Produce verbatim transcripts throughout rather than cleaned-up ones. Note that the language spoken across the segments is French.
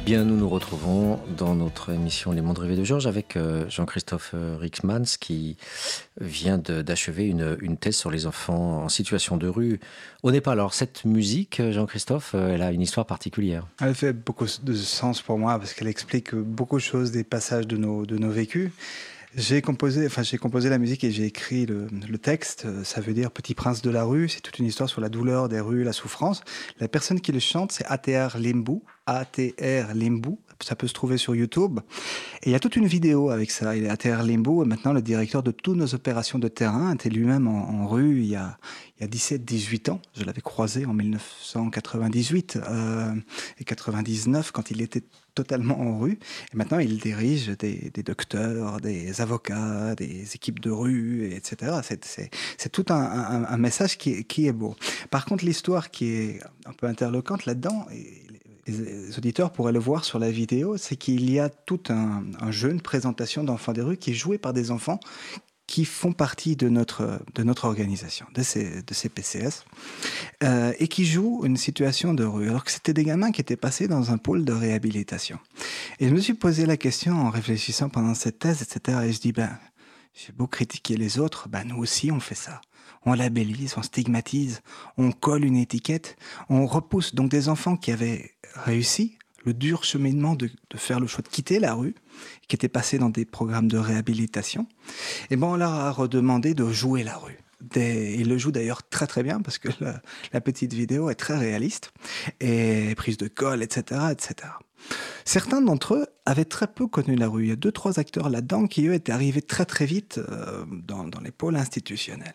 Bien, nous nous retrouvons dans notre émission Les Mondes Rêvés de Georges avec euh, Jean-Christophe euh, Rixmans qui vient de, d'achever une, une thèse sur les enfants en situation de rue au Népal. Alors cette musique, Jean-Christophe, euh, elle a une histoire particulière. Elle fait beaucoup de sens pour moi parce qu'elle explique beaucoup de choses des passages de nos, de nos vécus. J'ai composé, enfin, j'ai composé la musique et j'ai écrit le, le texte. Ça veut dire Petit Prince de la rue. C'est toute une histoire sur la douleur des rues, la souffrance. La personne qui le chante, c'est A T R Limbu. A T R Limbu. Ça peut se trouver sur YouTube. Et il y a toute une vidéo avec ça. Il est A T R Limbu et maintenant le directeur de toutes nos opérations de terrain était lui-même en, en rue il y a, il y a dix-sept dix-huit ans. Je l'avais croisé en dix-neuf cent quatre-vingt-dix-huit euh, et quatre-vingt-dix-neuf quand il était totalement en rue. Et maintenant, il dirige des, des docteurs, des avocats, des équipes de rue, et cetera. C'est, c'est, c'est tout un, un, un message qui est, qui est beau. Par contre, l'histoire qui est un peu interloquante là-dedans, et les auditeurs pourraient le voir sur la vidéo, c'est qu'il y a tout un, un jeu, une présentation d'enfants des rues qui est joué par des enfants qui font partie de notre, de notre organisation, de ces, de ces P C S, euh, et qui jouent une situation de rue, alors que c'était des gamins qui étaient passés dans un pôle de réhabilitation. Et je me suis posé la question en réfléchissant pendant cette thèse, et cetera. Et je dis, ben, j'ai beau critiquer les autres, ben nous aussi on fait ça. On labellise, on stigmatise, on colle une étiquette, on repousse donc des enfants qui avaient réussi le dur cheminement de, de faire le choix de quitter la rue, qui étaient passés dans des programmes de réhabilitation. Et ben on leur a redemandé de jouer la rue. Des, ils le jouent d'ailleurs très très bien parce que la, la petite vidéo est très réaliste et prise de colle, et cetera, et cetera. Certains d'entre eux avaient très peu connu la rue. Il y a deux, trois acteurs là-dedans qui, eux, étaient arrivés très très vite euh, dans, dans les pôles institutionnels.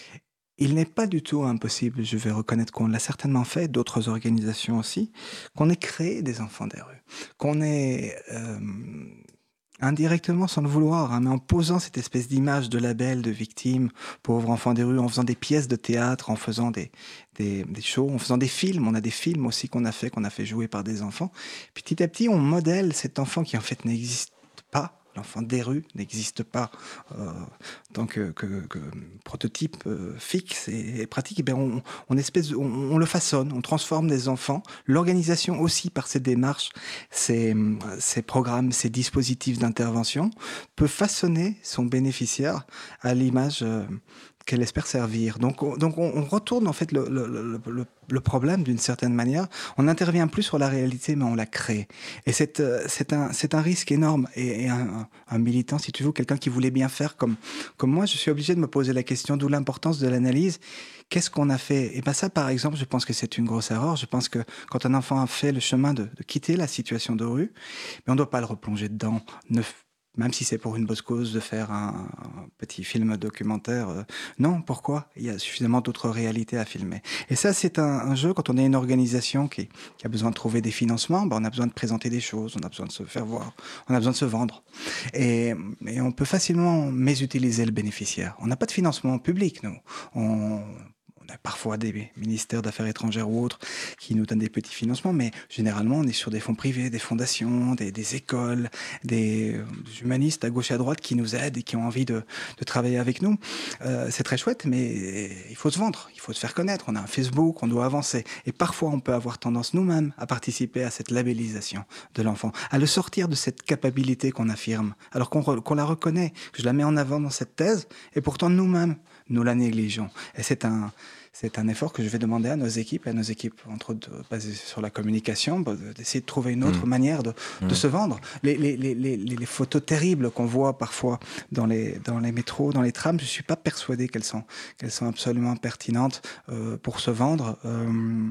Il n'est pas du tout impossible, je vais reconnaître qu'on l'a certainement fait, d'autres organisations aussi, qu'on ait créé des enfants des rues, qu'on ait euh, indirectement, sans le vouloir, hein, mais en posant cette espèce d'image de label, de victime, pauvres enfants des rues, en faisant des pièces de théâtre, en faisant des, des, des shows, en faisant des films. On a des films aussi qu'on a fait, qu'on a fait jouer par des enfants. Petit à petit, on modèle cet enfant qui en fait n'existe pas. L'enfant des rues n'existe pas euh, en tant que, que, que prototype euh, fixe et, et pratique. Et bien on, on, espèce, on, on le façonne, on transforme des enfants. L'organisation aussi, par ses démarches, ses, ses programmes, ses dispositifs d'intervention, peut façonner son bénéficiaire à l'image euh, qu'elle espère servir. Donc, on, donc on, on retourne en fait le, le, le, le, le problème d'une certaine manière. On n'intervient plus sur la réalité, mais on la crée. Et c'est, c'est, un, c'est un risque énorme. Et, et un, un militant, si tu veux, quelqu'un qui voulait bien faire comme, comme moi, je suis obligé de me poser la question, d'où l'importance de l'analyse. Qu'est-ce qu'on a fait? Et bien ça, par exemple, je pense que c'est une grosse erreur. Je pense que quand un enfant a fait le chemin de, de quitter la situation de rue, mais on ne doit pas le replonger dedans. Ne, Même si c'est pour une bonne cause de faire un, un petit film documentaire. Euh, non, pourquoi? Il y a suffisamment d'autres réalités à filmer. Et ça, c'est un, un jeu, quand on est une organisation qui, qui a besoin de trouver des financements, ben on a besoin de présenter des choses, on a besoin de se faire voir, on a besoin de se vendre. Et, et on peut facilement mésutiliser le bénéficiaire. On n'a pas de financement public, nous. On... On a parfois des ministères d'affaires étrangères ou autres qui nous donnent des petits financements, mais généralement, on est sur des fonds privés, des fondations, des, des écoles, des, des humanistes à gauche et à droite qui nous aident et qui ont envie de, de travailler avec nous. Euh, c'est très chouette, mais il faut se vendre, il faut se faire connaître. On a un Facebook, on doit avancer. Et parfois, on peut avoir tendance nous-mêmes à participer à cette labellisation de l'enfant, à le sortir de cette capacité qu'on affirme, alors qu'on, re, qu'on la reconnaît, que je la mets en avant dans cette thèse, et pourtant nous-mêmes, nous la négligeons. Et c'est un... C'est un effort que je vais demander à nos équipes, à nos équipes, entre autres basées sur la communication, d'essayer de trouver une autre mmh. manière de, de mmh. se vendre. Les, les, les, les, les photos terribles qu'on voit parfois dans les, dans les métros, dans les trams, je ne suis pas persuadé qu'elles sont, qu'elles sont absolument pertinentes euh, pour se vendre. Euh,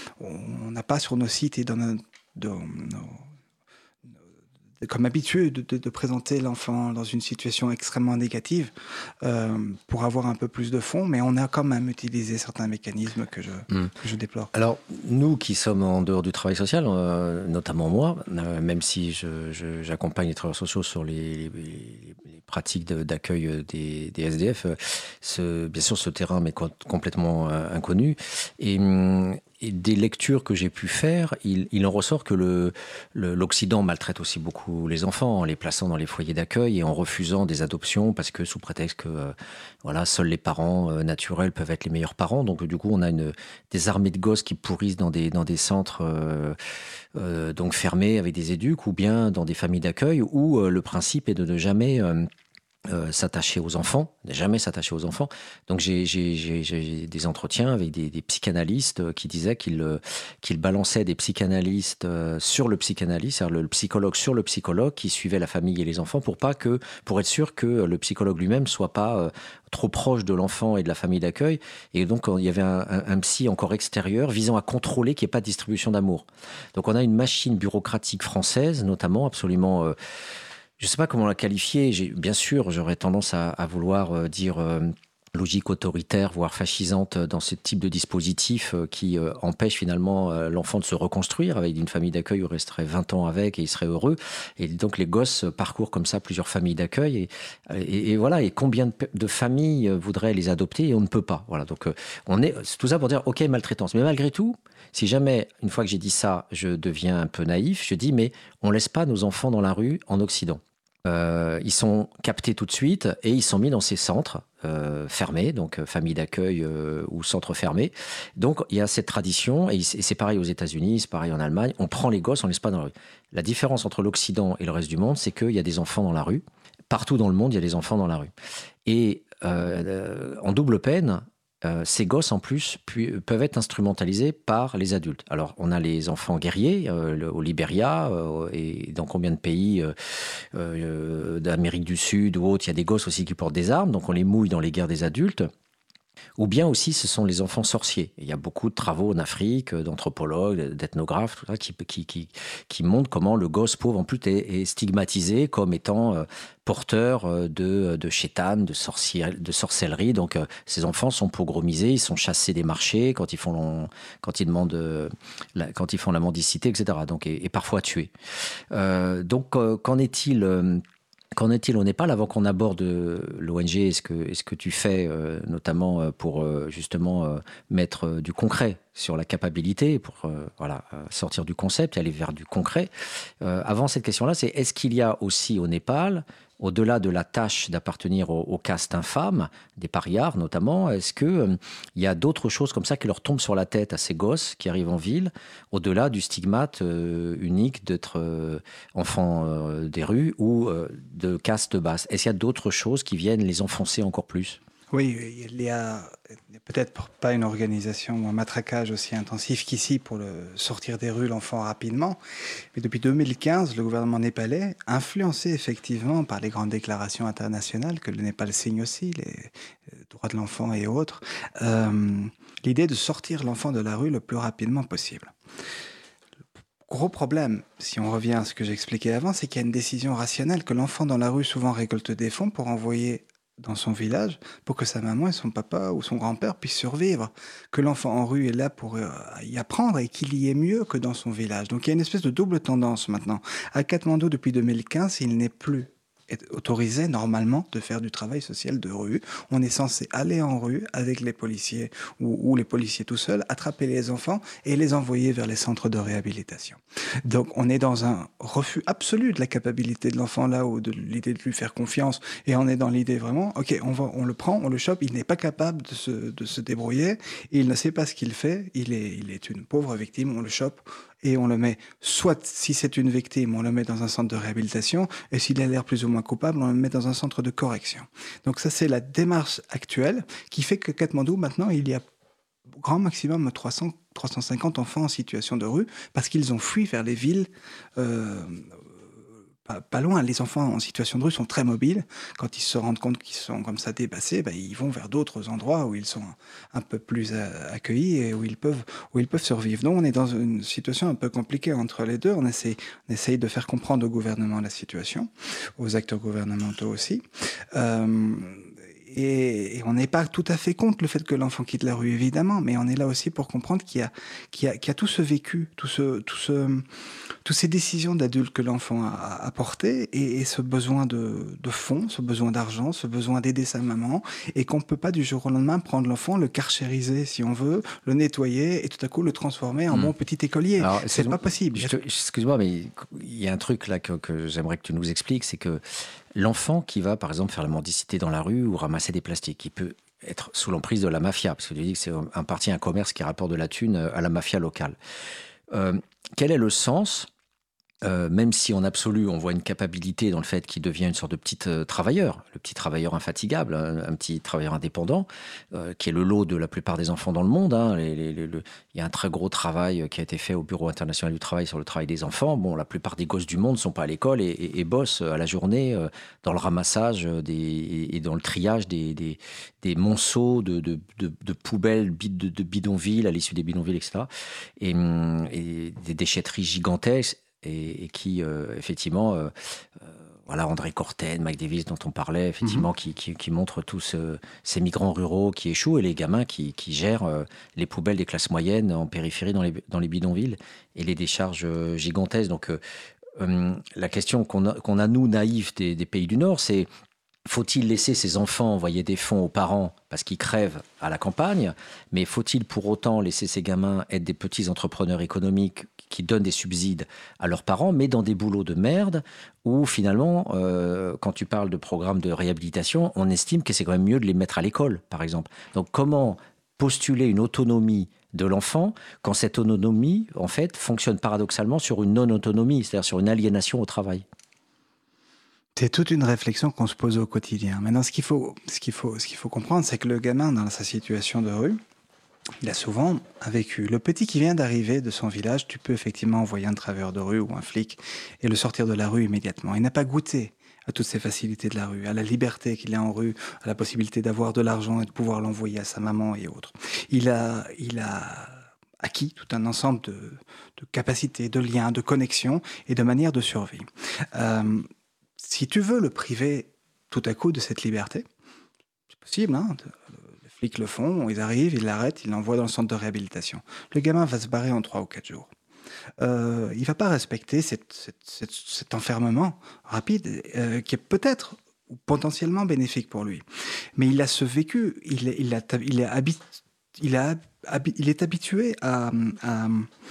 on n'a pas sur nos sites et dans nos, dans nos comme habitué de, de, de présenter l'enfant dans une situation extrêmement négative euh, pour avoir un peu plus de fonds, mais on a quand même utilisé certains mécanismes que je, mmh. que je déplore. Alors, nous qui sommes en dehors du travail social, euh, notamment moi, euh, même si je, je, j'accompagne les travailleurs sociaux sur les, les, les pratiques de, d'accueil des, des S D F, ce, bien sûr ce terrain m'est complètement euh, inconnu. Et, et des lectures que j'ai pu faire, il, il en ressort que le, le, l'Occident maltraite aussi beaucoup les enfants en les plaçant dans les foyers d'accueil et en refusant des adoptions parce que sous prétexte que euh, voilà, seuls les parents euh, naturels peuvent être les meilleurs parents. Donc du coup, on a une, des armées de gosses qui pourrissent dans des, dans des centres euh, euh, donc fermés avec des éduques ou bien dans des familles d'accueil où euh, le principe est de ne jamais... Euh, Euh, s'attacher aux enfants, ne jamais s'attacher aux enfants. Donc j'ai, j'ai, j'ai, j'ai des entretiens avec des, des psychanalystes qui disaient qu'ils, euh, qu'ils balançaient des psychanalystes euh, sur le psychanalyste, c'est-à-dire le, le psychologue sur le psychologue qui suivait la famille et les enfants pour pas que, pour être sûr que le psychologue lui-même soit pas euh, trop proche de l'enfant et de la famille d'accueil. Et donc il y avait un, un, un psy encore extérieur visant à contrôler qu'il n'y ait pas de distribution d'amour. Donc on a une machine bureaucratique française, notamment absolument euh, je ne sais pas comment la qualifier. J'ai, bien sûr, j'aurais tendance à, à vouloir euh, dire euh, logique autoritaire, voire fascisante dans ce type de dispositif euh, qui euh, empêche finalement euh, l'enfant de se reconstruire avec une famille d'accueil où il resterait vingt ans avec et il serait heureux. Et donc les gosses parcourent comme ça plusieurs familles d'accueil. Et, et, et voilà, et combien de, de familles voudraient les adopter et on ne peut pas. Voilà, donc euh, on est, c'est tout ça pour dire, ok, maltraitance. Mais malgré tout, si jamais, une fois que j'ai dit ça, je deviens un peu naïf, je dis, mais on ne laisse pas nos enfants dans la rue en Occident. Euh, ils sont captés tout de suite et ils sont mis dans ces centres euh, fermés, donc euh, famille d'accueil euh, ou centres fermés. Donc il y a cette tradition, et, et c'est pareil aux États-Unis, c'est pareil en Allemagne, on prend les gosses, on ne laisse pas dans la rue. La différence entre l'Occident et le reste du monde, c'est qu'il y a des enfants dans la rue. Partout dans le monde, il y a des enfants dans la rue. Et euh, en double peine, Euh, ces gosses, en plus, pu- peuvent être instrumentalisés par les adultes. Alors, on a les enfants guerriers euh, le- au Libéria euh, et dans combien de pays euh, euh, d'Amérique du Sud ou autres, il y a des gosses aussi qui portent des armes, donc on les mouille dans les guerres des adultes. Ou bien aussi, ce sont les enfants sorciers. Il y a beaucoup de travaux en Afrique, d'anthropologues, d'ethnographes, tout ça, qui, qui, qui, qui montrent comment le gosse pauvre, en plus, est, est stigmatisé comme étant euh, porteur euh, de, de chétane, de, sorcier, de sorcellerie. Donc, euh, ces enfants sont pogromisés, ils sont chassés des marchés quand ils font, quand ils demandent, euh, la, quand ils font la mendicité, et cetera. Donc, et, et parfois tués. Euh, donc, euh, qu'en est-il euh, Qu'en est-il au Népal avant qu'on aborde l'O N G et ce que, et ce que tu fais, euh, notamment euh, pour euh, justement euh, mettre euh, du concret sur la capacité, pour euh, voilà, euh, sortir du concept et aller vers du concret. Euh, avant cette question-là, c'est est-ce qu'il y a aussi au Népal, au-delà de la tâche d'appartenir au, au caste infâme, des parias notamment, est-ce qu'il euh, y a d'autres choses comme ça qui leur tombent sur la tête à ces gosses qui arrivent en ville, au-delà du stigmate euh, unique d'être euh, enfant euh, des rues ou euh, de caste basse? Est-ce qu'il y a d'autres choses qui viennent les enfoncer encore plus? Oui, il y a peut-être pas une organisation ou un matraquage aussi intensif qu'ici pour le sortir des rues l'enfant rapidement, mais depuis deux mille quinze, le gouvernement népalais, influencé effectivement par les grandes déclarations internationales que le Népal signe aussi, les droits de l'enfant et autres, euh, l'idée de sortir l'enfant de la rue le plus rapidement possible. Gros problème, si on revient à ce que j'expliquais avant, c'est qu'il y a une décision rationnelle que l'enfant dans la rue souvent récolte des fonds pour envoyer dans son village pour que sa maman et son papa ou son grand-père puissent survivre, que l'enfant en rue est là pour euh, y apprendre et qu'il y est mieux que dans son village. Donc il y a une espèce de double tendance maintenant. À Katmandou, depuis deux mille quinze, il n'est plus est autorisé normalement de faire du travail social de rue. On est censé aller en rue avec les policiers ou, ou les policiers tout seuls, attraper les enfants et les envoyer vers les centres de réhabilitation. Donc on est dans un refus absolu de la capacité de l'enfant là ou de l'idée de lui faire confiance et on est dans l'idée vraiment, ok, on, va, on le prend, on le chope, il n'est pas capable de se, de se débrouiller, il ne sait pas ce qu'il fait, il est, il est une pauvre victime, on le chope et on le met, soit si c'est une victime, on le met dans un centre de réhabilitation, et s'il a l'air plus ou moins coupable, on le met dans un centre de correction. Donc ça, c'est la démarche actuelle qui fait que Katmandou, maintenant, il y a grand maximum trois cents, trois cent cinquante enfants en situation de rue, parce qu'ils ont fui vers les villes euh, pas, pas loin. Les enfants en situation de rue sont très mobiles. Quand ils se rendent compte qu'ils sont comme ça dépassés, ben, ils vont vers d'autres endroits où ils sont un, un peu plus accueillis et où ils peuvent, où ils peuvent survivre. Donc on est dans une situation un peu compliquée entre les deux. On essaie, on essaye de faire comprendre au gouvernement la situation, aux acteurs gouvernementaux aussi. Euh, Et, et on n'est pas tout à fait contre le fait que l'enfant quitte la rue, évidemment, mais on est là aussi pour comprendre qu'il y a, qu'il y a, qu'il y a tout ce vécu, tout ce, tout ce, toutes ces décisions d'adultes que l'enfant a, a portées et, et ce besoin de, de fonds, ce besoin d'argent, ce besoin d'aider sa maman et qu'on ne peut pas du jour au lendemain prendre l'enfant, le karchériser si on veut, le nettoyer et tout à coup le transformer en mmh. bon petit écolier. Alors, c'est pas possible. Je te, excuse-moi, mais il y a un truc là que, que j'aimerais que tu nous expliques, c'est que l'enfant qui va par exemple faire la mendicité dans la rue ou ramasser des plastiques, il peut être sous l'emprise de la mafia, parce que tu dis que c'est un parti, un commerce qui rapporte de la thune à la mafia locale. Euh, quel est le sens, euh, même si en absolu on voit une capacité dans le fait qu'il devient une sorte de petit euh, travailleur, le petit travailleur infatigable, un, un petit travailleur indépendant, euh, qui est le lot de la plupart des enfants dans le monde. Hein. Les, les, les, le, il y a un très gros travail qui a été fait au Bureau international du travail sur le travail des enfants. Bon, la plupart des gosses du monde ne sont pas à l'école et, et, et bossent à la journée euh, dans le ramassage des, et, et dans le triage des, des, des monceaux de, de, de, de poubelles, de, de bidonvilles, à l'issue des bidonvilles, et cetera. Et, et des déchetteries gigantesques. Et, et qui, euh, effectivement, euh, euh, voilà, André Corten, Mike Davis, dont on parlait, effectivement, mm-hmm. qui, qui, qui montrent tous euh, ces migrants ruraux qui échouent et les gamins qui, qui gèrent euh, les poubelles des classes moyennes en périphérie dans les, dans les bidonvilles et les décharges euh, gigantesques. Donc, euh, euh, la question qu'on a, qu'on a, nous, naïfs des, des pays du Nord, c'est: faut-il laisser ses enfants envoyer des fonds aux parents parce qu'ils crèvent à la campagne, mais faut-il pour autant laisser ces gamins être des petits entrepreneurs économiques qui donnent des subsides à leurs parents, mais dans des boulots de merde où finalement, euh, quand tu parles de programmes de réhabilitation, on estime que c'est quand même mieux de les mettre à l'école, par exemple. Donc comment postuler une autonomie de l'enfant quand cette autonomie, en fait, fonctionne paradoxalement sur une non-autonomie, c'est-à-dire sur une aliénation au travail? C'est toute une réflexion qu'on se pose au quotidien. Maintenant, ce qu'il faut, ce qu'il faut, ce qu'il faut comprendre, c'est que le gamin, dans sa situation de rue, il a souvent un vécu. Le petit qui vient d'arriver de son village, tu peux effectivement envoyer un travailleur de rue ou un flic et le sortir de la rue immédiatement. Il n'a pas goûté à toutes ces facilités de la rue, à la liberté qu'il a en rue, à la possibilité d'avoir de l'argent et de pouvoir l'envoyer à sa maman et autres. Il a, il a acquis tout un ensemble de, de capacités, de liens, de connexions et de manières de survie. Euh, Si tu veux le priver tout à coup de cette liberté, c'est possible, hein, les flics le font, ils arrivent, ils l'arrêtent, ils l'envoient dans le centre de réhabilitation. Le gamin va se barrer en trois ou quatre jours. Euh, il ne va pas respecter cette, cette, cette, cet enfermement rapide euh, qui est peut-être ou potentiellement bénéfique pour lui. Mais il a ce vécu, il est, il a, il est, habit, il a, il est habitué à... à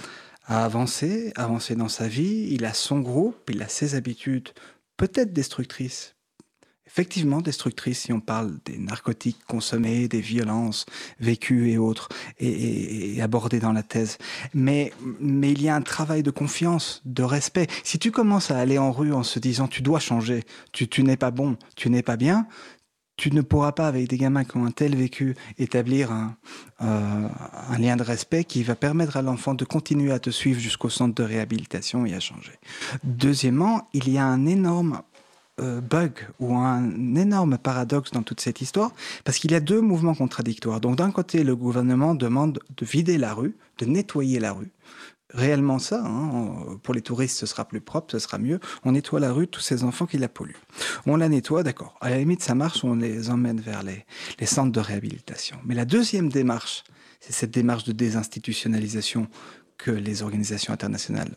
à avancer, avancer dans sa vie, il a son groupe, il a ses habitudes, peut-être destructrices, effectivement destructrices si on parle des narcotiques consommés, des violences vécues et autres, et, et, et abordées dans la thèse. Mais, mais il y a un travail de confiance, de respect. Si tu commences à aller en rue en se disant « tu dois changer, tu, tu n'es pas bon, tu n'es pas bien », tu ne pourras pas, avec des gamins qui ont un tel vécu, établir un, euh, un lien de respect qui va permettre à l'enfant de continuer à te suivre jusqu'au centre de réhabilitation et à changer. Deuxièmement, il y a un énorme euh, bug ou un énorme paradoxe dans toute cette histoire, parce qu'il y a deux mouvements contradictoires. Donc d'un côté, le gouvernement demande de vider la rue, de nettoyer la rue. Réellement ça, hein, pour les touristes ce sera plus propre, ce sera mieux, on nettoie la rue de tous ces enfants qui la polluent. On la nettoie, d'accord, à la limite ça marche, on les emmène vers les, les centres de réhabilitation. Mais la deuxième démarche, c'est cette démarche de désinstitutionnalisation que les organisations internationales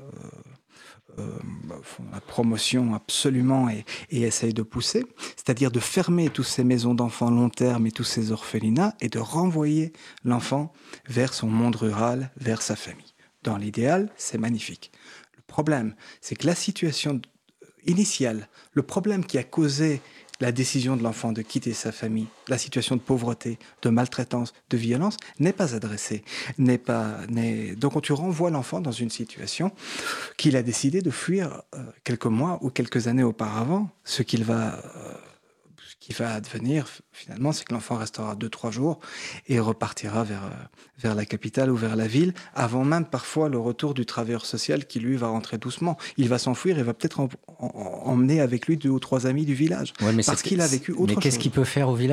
euh, euh, font la promotion absolument et, et essayent de pousser, c'est-à-dire de fermer toutes ces maisons d'enfants long terme et tous ces orphelinats et de renvoyer l'enfant vers son monde rural, vers sa famille. Dans l'idéal, c'est magnifique. Le problème, c'est que la situation initiale, le problème qui a causé la décision de l'enfant de quitter sa famille, la situation de pauvreté, de maltraitance, de violence, n'est pas adressée. N'est pas, n'est... Donc tu renvoies l'enfant dans une situation qu'il a décidé de fuir euh, quelques mois ou quelques années auparavant. Ce qu'il va... Euh, qui va advenir, finalement, c'est que l'enfant restera deux, trois jours et repartira vers, vers la capitale ou vers la ville, avant même parfois le retour du travailleur social qui, lui, va rentrer doucement. Il va s'enfuir et va peut-être en, en, emmener avec lui deux ou trois amis du village, ouais, mais parce qu'il a vécu autre chose. Mais qu'est-ce qu'il peut faire au village ?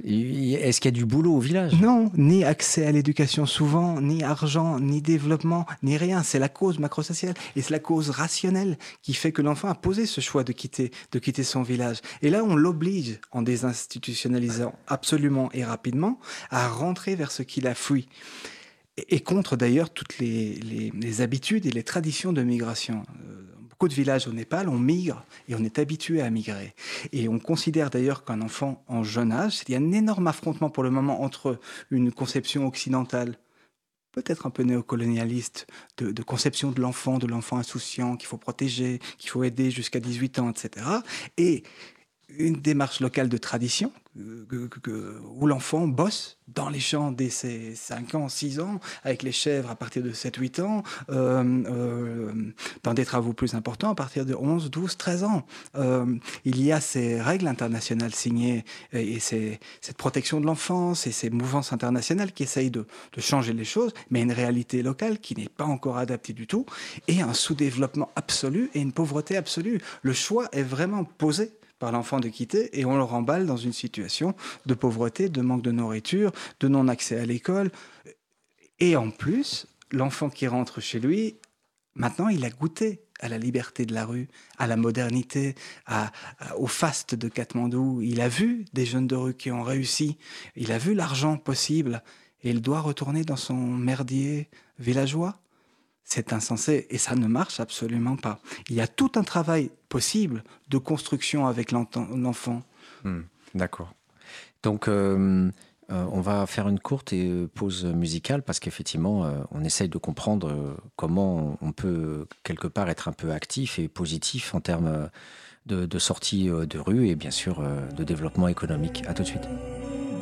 Est-ce qu'il y a du boulot au village ? Non, ni accès à l'éducation souvent, ni argent, ni développement, ni rien. C'est la cause macrosociale et c'est la cause rationnelle qui fait que l'enfant a posé ce choix de quitter, de quitter son village. Et là, on l'oblige, en désinstitutionnalisant absolument et rapidement, à rentrer vers ce qu'il a fui. et, et contre d'ailleurs toutes les, les, les habitudes et les traditions de migration. Euh, beaucoup de villages au Népal, on migre et on est habitué à migrer. Et on considère d'ailleurs qu'un enfant en jeune âge, il y a un énorme affrontement pour le moment entre une conception occidentale, peut-être un peu néocolonialiste, de, de conception de l'enfant, de l'enfant insouciant, qu'il faut protéger, qu'il faut aider jusqu'à dix-huit ans, et cetera. Et une démarche locale de tradition, euh, que, que, que, où l'enfant bosse dans les champs dès ses cinq ans, six ans, avec les chèvres à partir de sept huit ans, euh, euh, dans des travaux plus importants à partir de onze douze treize ans. Euh, il y a ces règles internationales signées et, et ces, cette protection de l'enfance et ces mouvances internationales qui essayent de, de changer les choses, mais une réalité locale qui n'est pas encore adaptée du tout, et un sous-développement absolu et une pauvreté absolue. Le choix est vraiment posé par l'enfant de quitter, et on le remballe dans une situation de pauvreté, de manque de nourriture, de non-accès à l'école. Et en plus, l'enfant qui rentre chez lui, maintenant, il a goûté à la liberté de la rue, à la modernité, à, à, au faste de Katmandou. Il a vu des jeunes de rue qui ont réussi, il a vu l'argent possible, et il doit retourner dans son merdier villageois. C'est insensé et ça ne marche absolument pas. Il y a tout un travail possible de construction avec l'enfant. Mmh, d'accord. Donc, euh, euh, on va faire une courte pause musicale parce qu'effectivement, euh, on essaye de comprendre euh, comment on peut quelque part être un peu actif et positif en termes de, de sortie de rue et bien sûr euh, de développement économique. À tout de suite.